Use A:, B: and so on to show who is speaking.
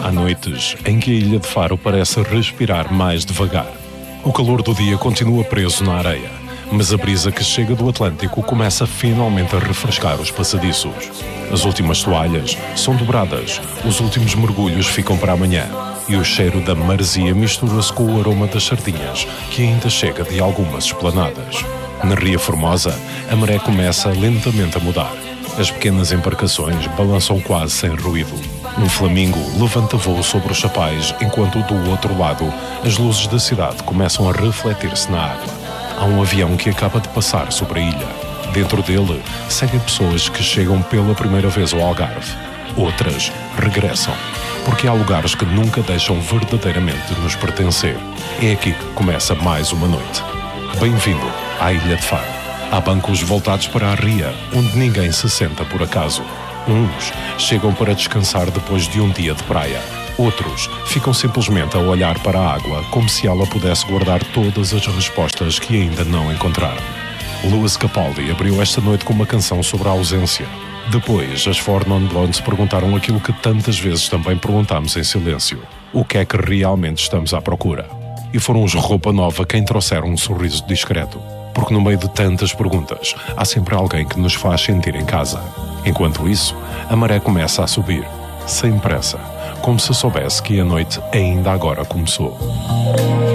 A: Há noites em que a ilha de Faro parece respirar mais devagar. O calor do dia continua preso na areia, mas a brisa que chega do Atlântico começa finalmente a refrescar os passadiços. As últimas toalhas são dobradas, os últimos mergulhos ficam para amanhã e o cheiro da maresia mistura-se com o aroma das sardinhas que ainda chega de algumas esplanadas. Na Ria Formosa, a maré começa lentamente a mudar. As pequenas embarcações balançam quase sem ruído. Um flamingo levanta voo sobre os chapais, enquanto do outro lado as luzes da cidade começam a refletir-se na água. Há um avião que acaba de passar sobre a ilha. Dentro dele seguem pessoas que chegam pela primeira vez ao Algarve. Outras regressam, porque há lugares que nunca deixam verdadeiramente nos pertencer. É aqui que começa mais uma noite. Bem-vindo à Ilha de Faro. Há bancos voltados para a ria, onde ninguém se senta por acaso. Uns chegam para descansar depois de um dia de praia. Outros ficam simplesmente a olhar para a água como se ela pudesse guardar todas as respostas que ainda não encontraram. Lewis Capaldi abriu esta noite com uma canção sobre a ausência. Depois, as Four Non Blondes perguntaram aquilo que tantas vezes também perguntamos em silêncio. O que é que realmente estamos à procura? E foram os Roupa Nova quem trouxeram um sorriso discreto. Porque no meio de tantas perguntas, há sempre alguém que nos faz sentir em casa. Enquanto isso, a maré começa a subir, sem pressa, como se soubesse que a noite ainda agora começou.